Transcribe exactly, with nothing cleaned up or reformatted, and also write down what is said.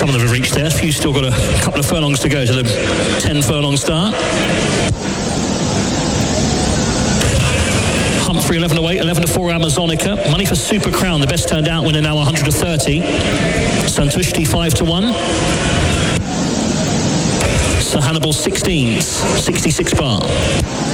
Some of them have reached there. A few still got a couple of furlongs to go to the ten furlong start. Humphrey eleven to eight, eleven to four Amazonica. Money for Super Crown, the best turned out winner now one hundred to thirty. Santushti five to one. Sir Hannibal sixteens, sixty-six bar.